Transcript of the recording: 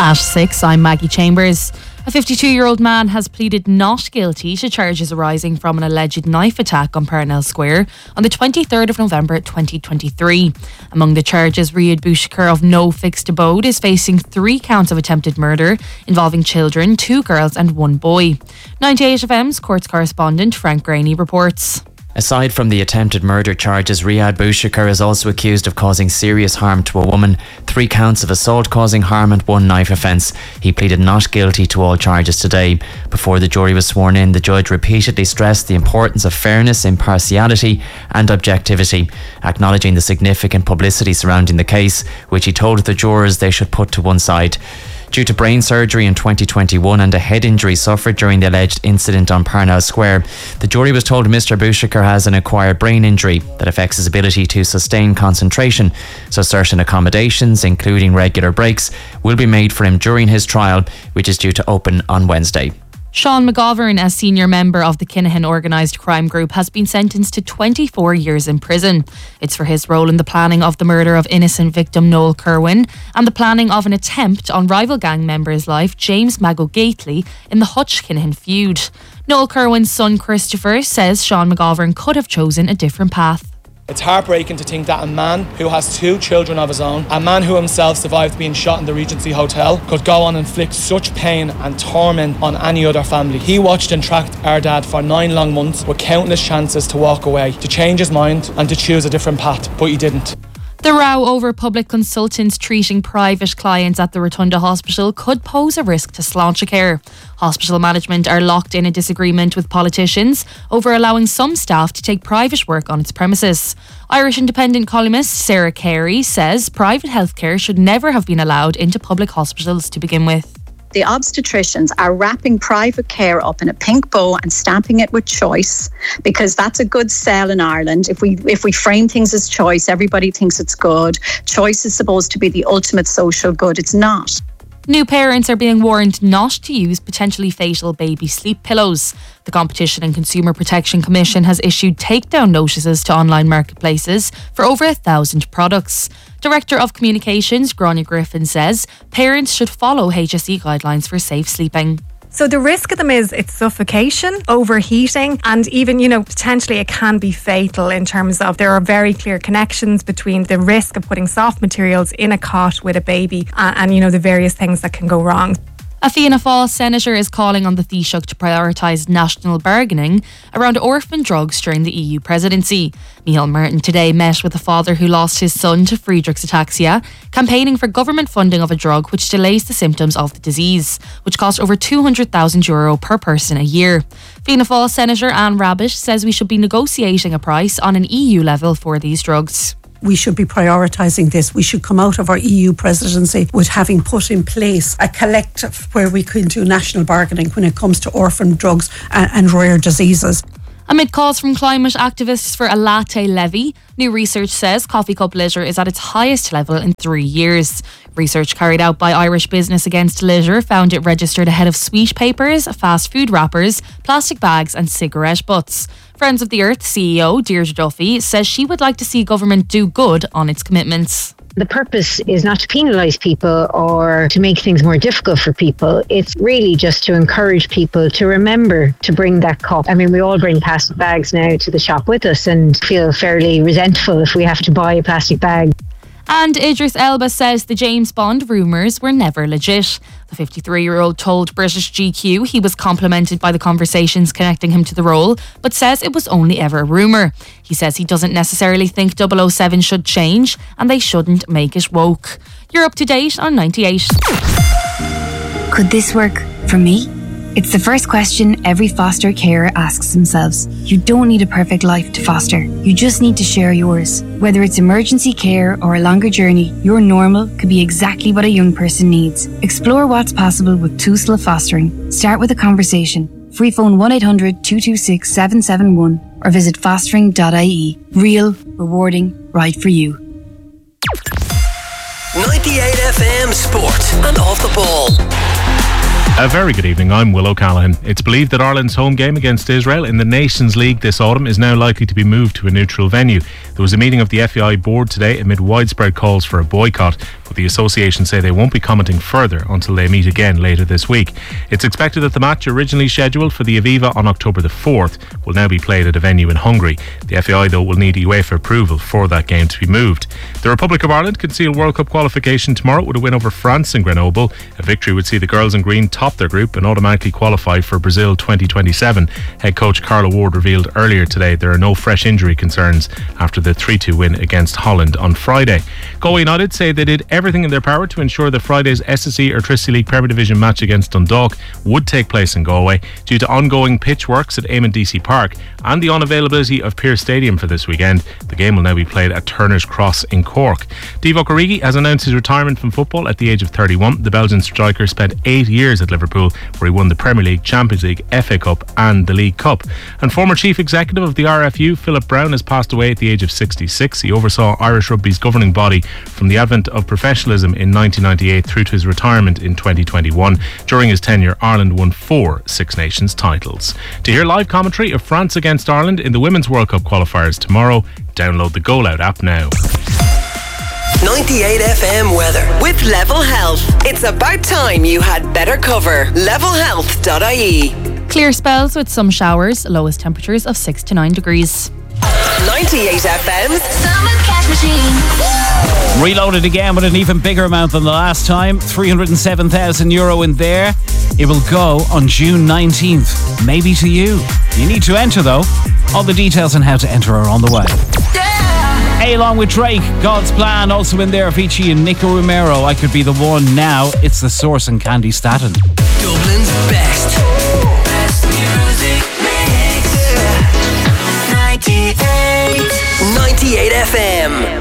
At 6, I'm Maggie Chambers. A 52-year-old man has pleaded not guilty to charges arising from an alleged knife attack on Parnell Square on the 23rd of November 2023. Among the charges, Riyad Bouchikar of No Fixed Abode is facing 3 counts of attempted murder involving children, 2 girls and 1 boy. 98FM's courts correspondent Frank Graney reports. Aside from the attempted murder charges, Riyad Bouchikar is also accused of causing serious harm to a woman, 3 counts of assault causing harm and 1 knife offence. He pleaded not guilty to all charges today. Before the jury was sworn in, the judge repeatedly stressed the importance of fairness, impartiality and objectivity, acknowledging the significant publicity surrounding the case, which he told the jurors they should put to one side. Due to brain surgery in 2021 and a head injury suffered during the alleged incident on Parnell Square, the jury was told Mr. Bouchikar has an acquired brain injury that affects his ability to sustain concentration, so certain accommodations, including regular breaks, will be made for him during his trial, which is due to open on Wednesday. Sean McGovern, a senior member of the Kinahan organised crime group, has been sentenced to 24 years in prison. It's for his role in the planning of the murder of innocent victim Noel Kerwin and the planning of an attempt on rival gang member's life, James Mago Gately, in the Hutch Kinahan feud. Noel Kerwin's son Christopher says Sean McGovern could have chosen a different path. It's heartbreaking to think that a man who has 2 children of his own, a man who himself survived being shot in the Regency Hotel, could go on and inflict such pain and torment on any other family. He watched and tracked our dad for 9 long months with countless chances to walk away, to change his mind and to choose a different path, but he didn't. The row over public consultants treating private clients at the Rotunda Hospital could pose a risk to Sláintecare. Hospital management are locked in a disagreement with politicians over allowing some staff to take private work on its premises. Irish Independent columnist Sarah Carey says private healthcare should never have been allowed into public hospitals to begin with. The obstetricians are wrapping private care up in a pink bow and stamping it with choice, because that's a good sell in Ireland. If we frame things as choice, everybody thinks it's good. Choice is supposed to be the ultimate social good. It's not. New parents are being warned not to use potentially fatal baby sleep pillows. The Competition and Consumer Protection Commission has issued takedown notices to online marketplaces for over 1,000 products. Director of Communications Gráinne Griffin says parents should follow HSE guidelines for safe sleeping. So the risk of them is it's suffocation, overheating, and even, potentially it can be fatal in terms of there are very clear connections between the risk of putting soft materials in a cot with a baby and the various things that can go wrong. A Fianna Fáil senator is calling on the Taoiseach to prioritise national bargaining around orphan drugs during the EU presidency. Micheál Martin today met with a father who lost his son to Friedreich's ataxia, campaigning for government funding of a drug which delays the symptoms of the disease, which costs over €200,000 per person a year. Fianna Fáil Senator Anne Rabbitte says we should be negotiating a price on an EU level for these drugs. We should be prioritising this. We should come out of our EU presidency with having put in place a collective where we can do national bargaining when it comes to orphan drugs and rare diseases. Amid calls from climate activists for a latte levy, new research says coffee cup litter is at its highest level in 3 years. Research carried out by Irish Business Against Litter found it registered ahead of sweet papers, fast food wrappers, plastic bags and cigarette butts. Friends of the Earth CEO Deirdre Duffy says she would like to see government do good on its commitments. The purpose is not to penalise people or to make things more difficult for people. It's really just to encourage people to remember to bring that cup. I mean, we all bring plastic bags now to the shop with us and feel fairly resentful if we have to buy a plastic bag. And Idris Elba says the James Bond rumours were never legit. The 53-year-old told British GQ he was complimented by the conversations connecting him to the role, but says it was only ever a rumour. He says he doesn't necessarily think 007 should change and they shouldn't make it woke. You're up to date on 98. Could this work for me? It's the first question every foster carer asks themselves. You don't need a perfect life to foster. You just need to share yours. Whether it's emergency care or a longer journey, your normal could be exactly what a young person needs. Explore what's possible with Tusla Fostering. Start with a conversation. Free phone 1-800-226-771 or visit fostering.ie. Real, rewarding, right for you. 98 FM Sport and Off the Ball. A very good evening, I'm Will O'Callaghan. It's believed that Ireland's home game against Israel in the Nations League this autumn is now likely to be moved to a neutral venue. There was a meeting of the FAI board today amid widespread calls for a boycott, but the association say they won't be commenting further until they meet again later this week. It's expected that the match originally scheduled for the Aviva on October the 4th will now be played at a venue in Hungary. The FAI, though, will need UEFA approval for that game to be moved. The Republic of Ireland can seal World Cup qualification tomorrow with a win over France in Grenoble. A victory would see the girls in green top their group and automatically qualify for Brazil 2027. Head coach Carla Ward revealed earlier today there are no fresh injury concerns after the 3-2 win against Holland on Friday. Galway United say they did everything in their power to ensure that Friday's SSE Airtricity League Premier Division match against Dundalk would take place in Galway. Due to ongoing pitch works at Eamon DC Park and the unavailability of Pearse Stadium for this weekend, the game will now be played at Turner's Cross in Cork. Divock Origi has announced his retirement from football at the age of 31. The Belgian striker spent 8 years at Liverpool, where he won the Premier League, Champions League, FA Cup and the League Cup. And former chief executive of the RFU, Philip Brown, has passed away at the age of 66. He oversaw Irish rugby's governing body from the advent of professionalism in 1998 through to his retirement in 2021. During his tenure, Ireland won 4 Six Nations titles. To hear live commentary of France against Ireland in the Women's World Cup qualifiers tomorrow, download the Goal Out app now. 98 FM weather with Level Health. It's about time you had better cover. Levelhealth.ie. Clear spells with some showers, lowest temperatures of 6 to 9 degrees. 98 FM's Summer Cash Machine. Reloaded again with an even bigger amount than the last time. €307,000 in there. It will go on June 19th. Maybe to you. You need to enter though. All the details on how to enter are on the way. Along with Drake, God's Plan, also in there, Avicii and Nico Romero. I Could Be the One. Now it's The Source and Candy Staton. Dublin's best music mix. 98 FM.